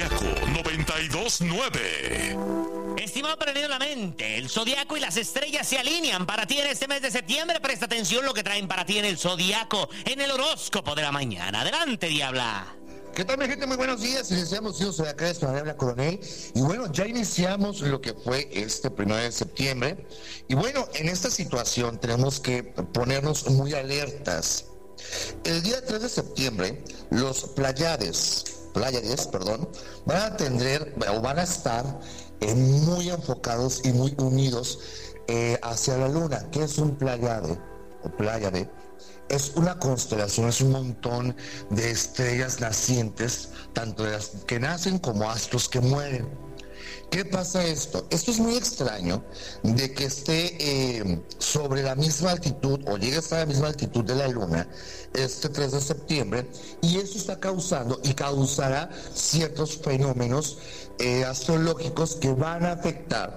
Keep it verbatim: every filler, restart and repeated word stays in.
Zodiaco noventa y dos nueve. Estimado aprendido la mente, el zodiaco y las estrellas se alinean para ti en este mes de septiembre. Presta atención lo que traen para ti en el zodiaco, en el horóscopo de la mañana. Adelante, Diabla. ¿Qué tal, mi gente? Muy buenos días. Iniciamos, yo soy acá, esto habla Coronel. Y bueno, ya iniciamos lo que fue este primero de septiembre. Y bueno, en esta situación tenemos que ponernos muy alertas. El día tres de septiembre, los Pleiades, Pleiades, perdón, van a tener o van a estar eh, muy enfocados y muy unidos eh, hacia la luna. ¿Qué es un Pleiade o Pleiade? Es una constelación, es un montón de estrellas nacientes, tanto de las que nacen como astros que mueren. ¿Qué pasa esto? Esto es muy extraño de que esté eh, sobre la misma altitud o llegue hasta la misma altitud de la luna este tres de septiembre, y eso está causando y causará ciertos fenómenos eh, astrológicos que van a afectar